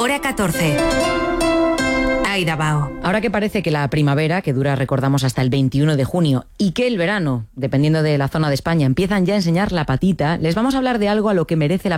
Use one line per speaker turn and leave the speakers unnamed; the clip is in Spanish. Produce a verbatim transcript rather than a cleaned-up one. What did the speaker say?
hora catorce. Aida Bao.
Ahora que parece que la primavera, que dura, recordamos, hasta el veintiuno de junio, y que el verano, dependiendo de la zona de España, empiezan ya a enseñar la patita, les vamos a hablar de algo a lo que merece la